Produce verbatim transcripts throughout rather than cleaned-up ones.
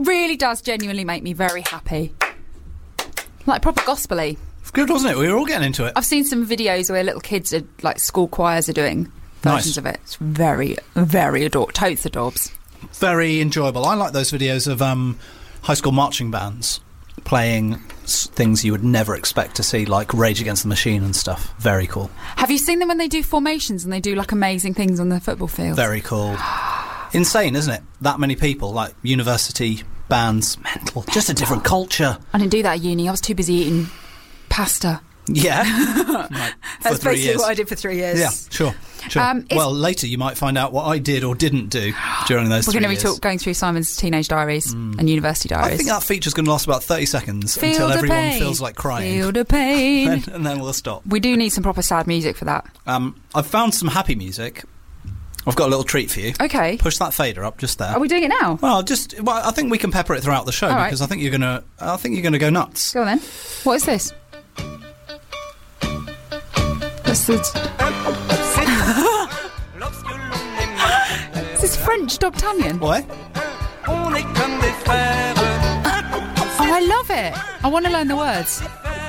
really does genuinely make me very happy. Like proper gospel-y. It's good, wasn't it? We were all getting into it. I've seen some videos where little kids are, like school choirs are doing versions Nice. of it. It's very, very adorable. Totes adorbs. Very enjoyable. I like those videos of um, high school marching bands playing s- things you would never expect to see, like Rage Against the Machine and stuff. Very cool. Have you seen them when they do formations and they do like amazing things on the football field? Very cool. Insane, isn't it? That many people, like university bands, mental. Just a different culture. I didn't do that at uni. I was too busy eating pasta. Yeah. Like, for That's three basically years. what I did for three years. Yeah, sure. Sure. Um, it's- well, later you might find out what I did or didn't do during those We're three going to be years. talk, going through Simon's teenage diaries and university diaries. I think that feature's going to last about thirty seconds Feel until the everyone pain. feels like crying. Feel the pain. and, and then we'll stop. We do need some proper sad music for that. Um, I've found some happy music. I've got a little treat for you. Okay. Push that fader up just there. Are we doing it now? Well, just well, I think we can pepper it throughout the show All right. because I think you're gonna. I think you're gonna go nuts. Go on then. What is this? What's this? Is this French D'Artagnan? What? Oh, I love it. I want to learn the words.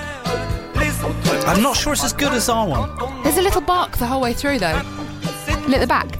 I'm not sure it's as good as our one. There's a little bark the whole way through, though. Look at the back.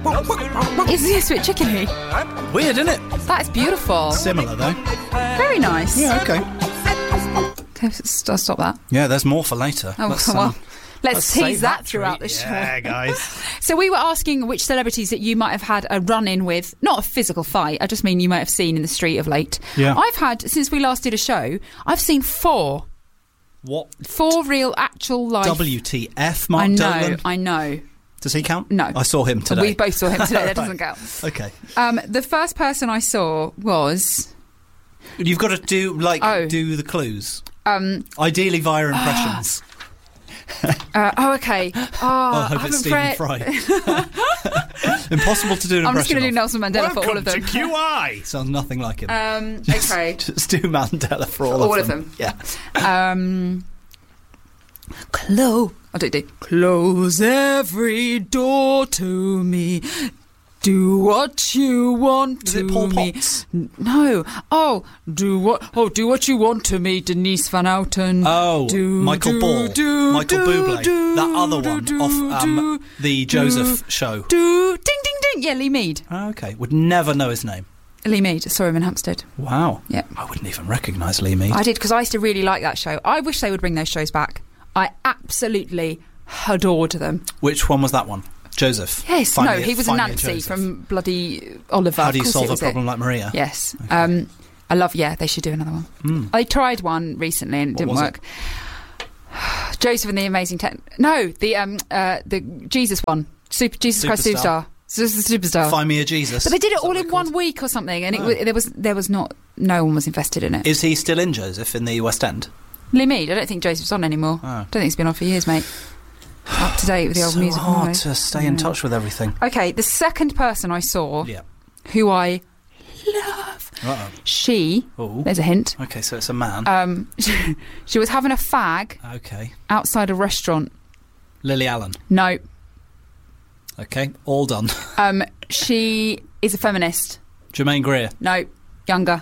Is this a bit chickeny? Weird, isn't it? That's beautiful. Similar though. Very nice. Yeah. Okay. Okay, s- I'll stop that. Yeah. There's more for later. Oh, Let's, well, um, let's, let's tease save that that throughout treat. the show. Yeah, guys. So we were asking which celebrities that you might have had a run-in with, not a physical fight, I just mean you might have seen in the street of late. Yeah. I've had, since we last did a show, I've seen four. What? Four real, actual life... W T F, Mark I know, Dolan? I know. Does he count? No. I saw him today. We both saw him today, that doesn't Right. count. Okay. Um, the first person I saw was... You've got to do, like, Oh. do the clues. Um, Ideally via impressions. uh, oh, okay. Oh, Oh, I hope haven't it's Stephen read- Fry. Impossible to do an I'm just impression going to do of. Nelson Mandela for all of them. Welcome to Q I! Sounds nothing like him. Um, Just- okay. Just do Mandela for all, All of of them. them. Yeah. Um, close. I don't do. Close every door to me. Do what you want Is to it Paul me. Potts? N- No. Oh, do what? Oh, do what you want to me, Denise Van Outen. Oh, do, Michael do, Ball. do, Michael do, Bublé. do, that other do, one do, off um, do, the Joseph show. Do ding ding ding. Yeah, Lee Mead. Oh, okay. Would never know his name. Lee Mead. Saw him in Hampstead. Wow. Yeah. I wouldn't even recognise Lee Mead. I did because I used to really like that show. I wish they would bring those shows back. I absolutely adored them. Which one was that one? Joseph? Yes, Find no, me a- he was find me a Nancy Joseph. from bloody Oliver. How do you Of course solve it a was problem it. like Maria? Yes. Okay. Um, I love, yeah, they should do another one. Mm. I tried one recently and it What didn't was work. Joseph and the Amazing Ten. No, the um, uh, the Jesus one. Super, Jesus Christ Superstar. Superstar. S- s- Superstar. Find me a Jesus. But they did it Is that all what in they're one called? week or something, and it, Oh. wa- there was there was not no one was invested in it. Is he still in Joseph in the West End? Lee Mead, I don't think Joseph's on anymore. Oh. I don't think it's been on for years, mate. Up to date with the old so music. hard anyway. to stay in Yeah. touch with everything. Okay, the second person I saw, Yeah. who I love, Uh-oh. she. Oh. There's a hint. Okay, so it's a man. Um, she was having a fag okay. outside a restaurant. Lily Allen. No. Okay, all done. Um, she is a feminist. Jermaine Greer. No. Younger.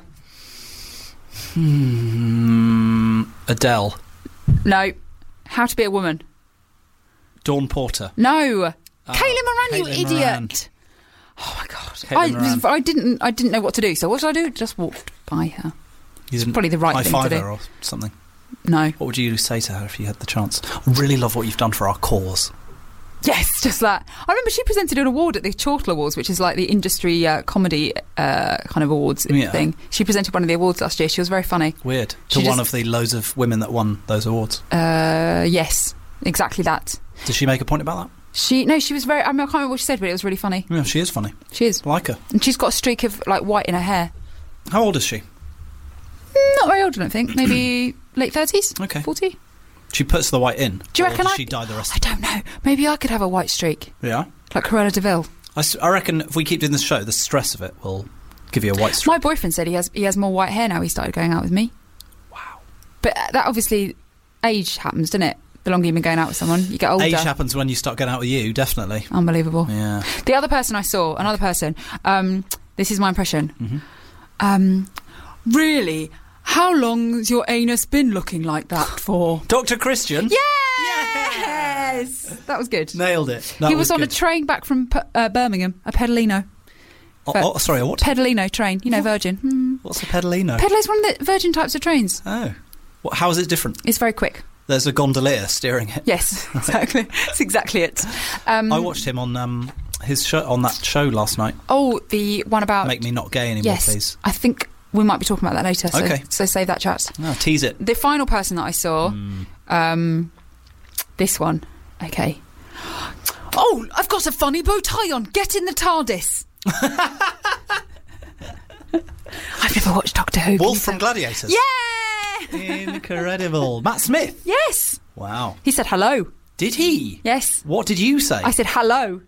Hmm. Adele. No. How to be a woman. Dawn Porter. No. Oh, Caitlin Moran, you Caitlin idiot. Moran. Oh my god. Caitlin I, Moran. I didn't I didn't know what to do, so what did I do? Just walked by her. He's probably the right high thing to five do. her or something. No. What would you say to her if you had the chance? I really love what you've done for our cause. Yes, just that. I remember she presented an award at the Chortle Awards, which is like the industry uh, comedy uh, kind of awards Yeah. thing. She presented one of the awards last year. She was very funny. Weird. She To one just- of the loads of women that won those awards. Uh, yes, exactly that. Did she make a point about that? She no, she was very. I mean, I can't remember what she said, but it was really funny. Yeah, she is funny. She is, I like her. and she's got a streak of like white in her hair. How old is she? Mm, Not very old, I don't think. Maybe late thirties. Okay. Forty. She puts the white in. Do you or reckon does I- she dye the rest? I don't know. Maybe I could have a white streak, Yeah. like Cruella de Vil. I, s- I reckon if we keep doing this show, the stress of it will give you a white streak. My boyfriend said he has he has more white hair now. He started going out with me. Wow. But uh, that obviously age happens, doesn't it? The longer you've been going out with someone, you get older. Age happens when you start getting out with you, definitely. Unbelievable. Yeah. The other person I saw, another person, um, this is my impression. Mhm. Um, Really? How long's your anus been looking like that for? Doctor Christian? Yes! That was good. Nailed it. That he was, was on good. a train back from uh, Birmingham, a Pedalino. Oh, oh, sorry, a what? Pedalino train. You know, Virgin. Mm. What's a Pedalino? Pedalino's one of the Virgin types of trains. Oh. What, how is it different? It's very quick. There's a gondolier steering it. Yes, exactly. That's exactly it. Um, I watched him on um, his show, on that show last night. Oh, the one about... Make Me Not Gay Anymore, yes, please. I think we might be talking about that later. So, okay. So save that chat. Oh, tease it. The final person that I saw, mm. um, this one. Okay. Oh, I've got a funny bow tie on. Get in the TARDIS. I've never watched Doctor Who. Wolf from Gladiators. Yeah! Incredible. Matt Smith. Yes. Wow. He said hello. Did he? Yes. What did you say? I said hello.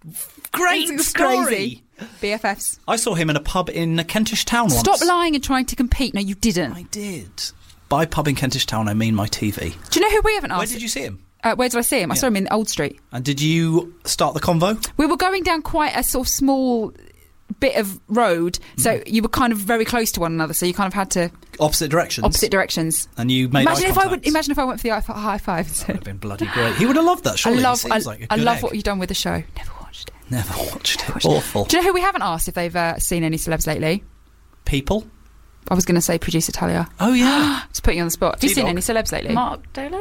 Great it was story. Crazy. B F Fs. I saw him in a pub in Kentish Town once. Stop lying and trying to compete. No, you didn't. I did. By pub in Kentish Town, I mean my T V. Do you know who we haven't asked? Where did you see him? Uh, where did I see him? I Yeah. saw him in Old Street. And did you start the convo? We were going down quite a sort of small bit of road, so you were kind of very close to one another, so you kind of had to... Opposite directions? Opposite directions. And you made imagine eye if contact. I would, Imagine if I went for the eye- high five. That would have been bloody great. He would have loved that, surely. I love, He seems I, like a I good love egg. what you've done with the show. Never watched it. Never watched it. Watched it. Awful. Do you know who we haven't asked if they've uh, seen any celebs lately? People? I was going to say producer Talia. Oh, yeah. Just put you on the spot. Have you T-Dog. seen any celebs lately? Mark Dolan?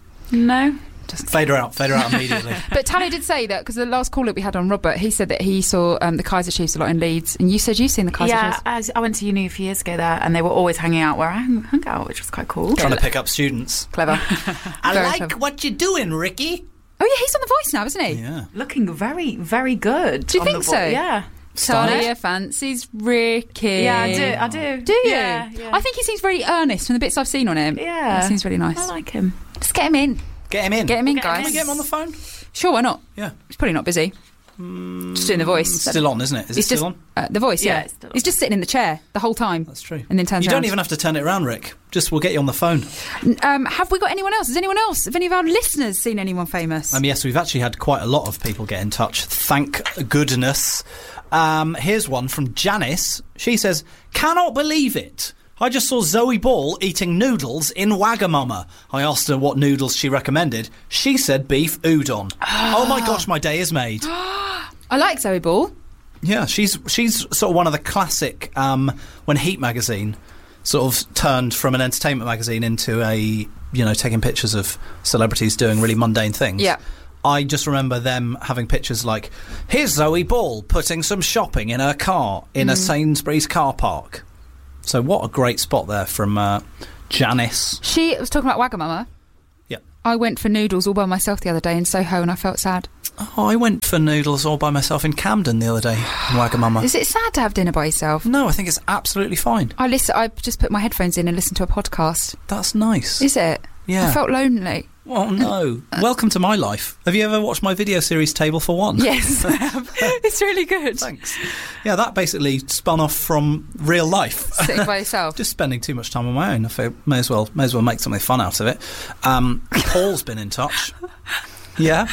No. Doesn't Fade her out. Fade her out immediately. But Talia did say that, because the last call that we had on Robert, he said that he saw um, the Kaiser Chiefs a lot in Leeds, and you said you've seen the Kaiser Yeah, Chiefs. as I went to uni a few years ago there, and they were always hanging out where I hung, hung out, which was quite cool. Trying to pick up students. Clever. I Very like clever. what you're doing, Ricky. Oh yeah, he's on The Voice now, isn't he? Yeah. Looking very, very good. Do you on think the so? vo- Yeah. Talia fancies Ricky. Yeah, I do. I do. Do you? Yeah, yeah. I think he seems very earnest from the bits I've seen on him. Yeah. He seems really nice. I like him. Just get him in. Get him in. Get him in, We'll get him guys. Can we get him on the phone? Sure, why not? Yeah. He's probably not busy. Just doing The Voice. It's still on, isn't it? Is He's it still just, on? Uh, the Voice, yeah. Yeah, it's still on. He's just sitting in the chair the whole time. That's true. And then turns You around. don't even have to turn it around, Rick. Just, we'll get you on the phone. Um, have we got anyone else? Has anyone else? Have any of our listeners seen anyone famous? Um, yes, we've actually had quite a lot of people get in touch. Thank goodness. Um, here's one from Janice. She says, "Cannot believe it. I just saw Zoe Ball eating noodles in Wagamama. I asked her what noodles she recommended. She said beef udon. Oh my gosh, my day is made." I like Zoe Ball. Yeah, she's she's sort of one of the classic, um, when Heat magazine sort of turned from an entertainment magazine into a, you know, taking pictures of celebrities doing really mundane things. Yeah. I just remember them having pictures like, here's Zoe Ball putting some shopping in her car in Mm. a Sainsbury's car park. So what a great spot there from uh, Janice. She was talking about Wagamama. Yeah. I went for noodles all by myself the other day in Soho and I felt sad. Oh, I went for noodles all by myself in Camden the other day in Wagamama. Is it sad to have dinner by yourself? No, I think it's absolutely fine. I listen. I just put my headphones in and listen to a podcast. That's nice. Is it? Yeah. I felt lonely. Oh no. Welcome to my life. Have you ever watched my video series Table for One? Yes, I have. It's really good. Thanks. Yeah, that basically spun off from real life. Sitting by yourself. Just spending too much time on my own. I feel may as well may as well make something fun out of it. Um, Paul's been in touch. Yeah.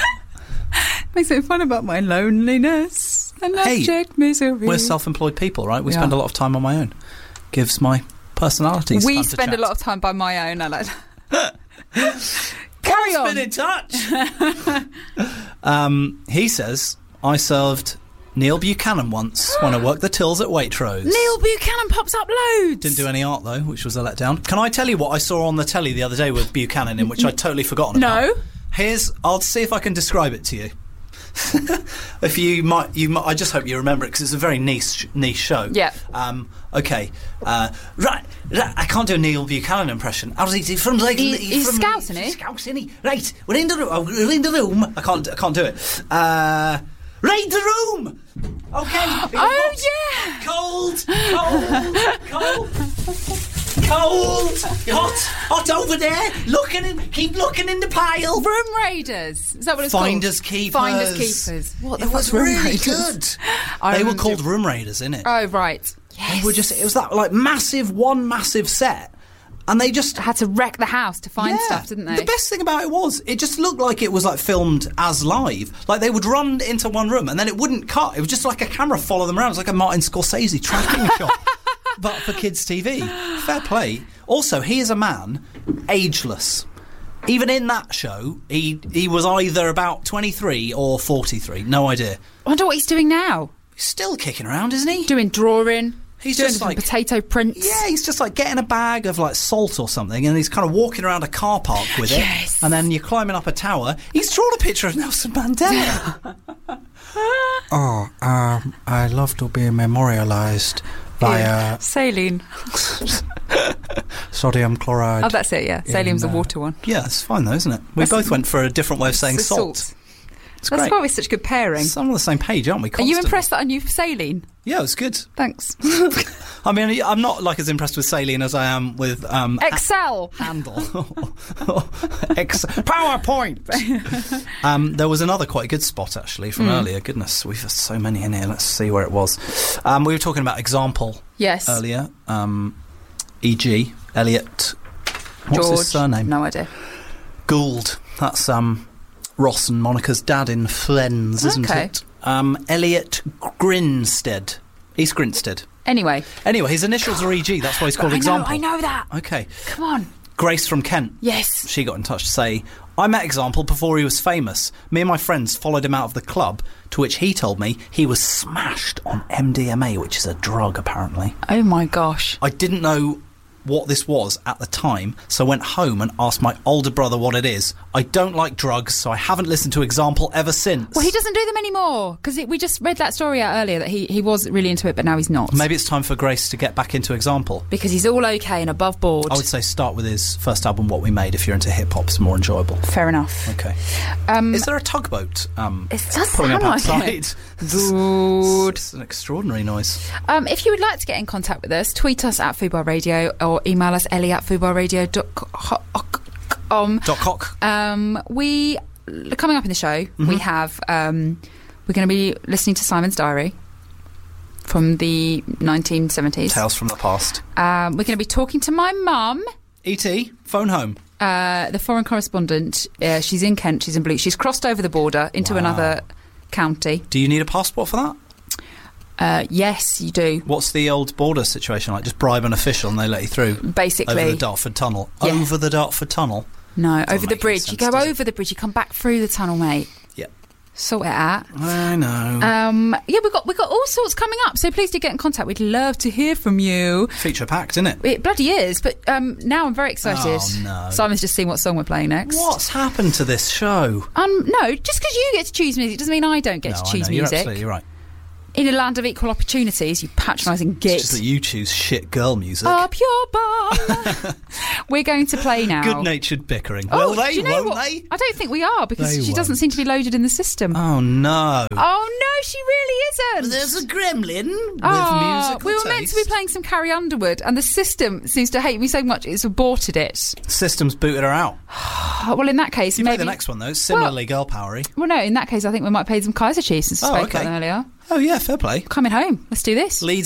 Makes it fun about my loneliness and Hey, abject misery. We're self-employed people, right? We Yeah. spend a lot of time on my own. Gives my personality. We time to spend a chat. lot of time by my own. I like that. Carry Paul's on. been in touch. um, he says, I served Neil Buchanan once when I worked the tills at Waitrose. Neil Buchanan pops up loads. Didn't do any art though, which was a letdown. Can I tell you what I saw on the telly the other day with Buchanan in, which I'd totally forgotten No. about? Here's, I'll see if I can describe it to you. If you might, you might, I just hope you remember it because it's a very niche niche show. Yeah. Um, okay. Uh, right, right. I can't do a Neil Buchanan impression. How does he do? From like He- he- he's from, Scouse, isn't he? Scouse, isn't he? Right. We're in the room. oh, We're in the room. I can't. I can't do it. Uh, right, the room. Okay. Oh yeah. Cold, cold, cold. Cold, hot, hot over there. Looking in, keep looking in the pile. Room Raiders. Is that what it's Finders called? keepers. Finders keepers. What the It fuck's was Room really Raiders? good. I They were remember called it. room raiders, innit? Oh right. Yes. They were just. It was that like massive, one massive set, and they just had to wreck the house to find yeah. stuff, didn't they? The best thing about it was it just looked like it was like filmed as live. Like they would run into one room and then it wouldn't cut. It was just like a camera follow them around. It was like a Martin Scorsese tracking shot, but for kids' T V. fair play. Also, he is a man ageless. Even in that show, he he was either about twenty-three or forty-three. No idea. I wonder what he's doing now. He's still kicking around, isn't he? Doing drawing. He's doing just some like potato prints. Yeah, he's just like getting a bag of like salt or something, and he's kind of walking around a car park with it. Yes. And then you're climbing up a tower. He's drawn a picture of Nelson Mandela. Oh, um, I love to be memorialised via Yeah. Saline. sodium chloride. Oh, that's it, yeah. Salium's in, a uh, water one. Yeah, it's fine though, isn't it? We That's- both went for a different way of saying It's salt. salt. It's That's great. why we're such good pairing. Some on the same page, aren't we? Are you Constantly. impressed that I knew saline? Yeah, it was good. Thanks. I mean, I'm not like as impressed with saline as I am with um, Excel. handle. Ex- PowerPoint. um, there was another quite good spot actually from Mm. earlier. Goodness, we've got so many in here. Let's see where it was. Um, we were talking about example Yes. earlier. Um, for example, Elliot. What's George. his surname? No idea. Gould. That's um, Ross and Monica's dad in Friends, isn't Okay. it? Um, Elliot Grinstead. East Grinstead. Anyway. Anyway, his initials are E G. That's why he's called I know, Example. I know that. Okay. Come on. Grace from Kent. Yes. She got in touch to say, I met Example before he was famous. Me and my friends followed him out of the club, to which he told me he was smashed on M D M A, which is a drug, apparently. Oh, my gosh. I didn't know what this was at the time, so I went home and asked my older brother what it is. I don't like drugs, so I haven't listened to Example ever since. Well, he doesn't do them anymore, because we just read that story out earlier that he, he was really into it, but now he's not. Maybe it's time for Grace to get back into Example. Because he's all okay and above board. I would say start with his first album, What We Made, if you're into hip-hop. It's more enjoyable. Fair enough. Okay. Um, Is there a tugboat um, it does pulling sound up like outside? it. Good. It's an extraordinary noise. Um, if you would like to get in contact with us, tweet us at Fubar Radio or email us ellie at fubarradio dot com. Dot cock. Um, we coming up in the show, Mm-hmm. we have um, we're going to be listening to Simon's Diary from the nineteen seventies. Tales from the past. Um, we're going to be talking to my mum, E T, phone home. uh, the foreign correspondent. Uh, she's in Kent. She's in Blue. She's crossed over the border into Wow. another county. Do you need a passport for that? Uh, yes, you do. What's the old border situation like? Just bribe an official and they let you through? Basically, Over the Dartford Tunnel. Yeah. Over the Dartford Tunnel. no, Doesn't over the make any bridge. sense, You go does it? over the bridge. You come back through the tunnel, mate. Yep. Sort it out. I know. Um, yeah, we've got we've got all sorts coming up. So please do get in contact. We'd love to hear from you. Feature packed, isn't it? It bloody is. But um, now I'm very excited. Oh, no. Simon's just seen what song we're playing next. What's happened to this show? Um, no, just because you get to choose music doesn't mean I don't get no, to I choose know. You're music. absolutely right. In a land of equal opportunities, you patronising git. It's just that you choose shit girl music. Up your bum. We're going to play now. Good-natured bickering. Oh, Will they? do you know Won't what? they? I don't think we are because They she doesn't won't. seem to be loaded in the system. Oh, no. Oh no, she really isn't. There's a gremlin with Oh, musical we were meant to be taste. playing some Carrie Underwood, and the system seems to hate me so much it's aborted it. System's booted her out. Oh, well, in that case, You maybe play the next one, though. It's similarly girl powery. Well, no, in that case, I think we might play some Kaiser Chiefs since we Oh, spoke okay. about them earlier. Oh, yeah, fair play. Coming home. Let's do this. Leeds